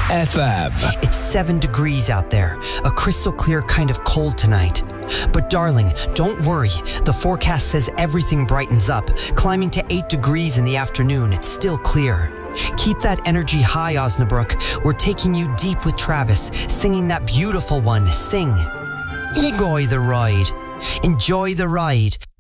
FM. It's 7 degrees out there, a crystal clear kind of cold tonight. But darling, don't worry. The forecast says everything brightens up, climbing to 8 degrees in the afternoon. It's still clear. Keep that energy high, Osnabrück. We're taking you deep with Travis, singing that beautiful one. Sing. Enjoy the ride. Enjoy the ride.